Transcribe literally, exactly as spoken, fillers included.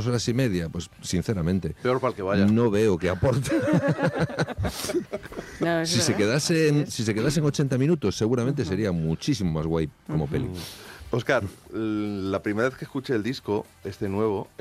dos horas y media, pues sinceramente, peor para el que vaya. No veo que aporte. No, si, se quedase en, si se quedase en ochenta minutos, seguramente uh-huh. sería muchísimo más guay como uh-huh. peli. Óscar, la primera vez que escuché el disco, este nuevo,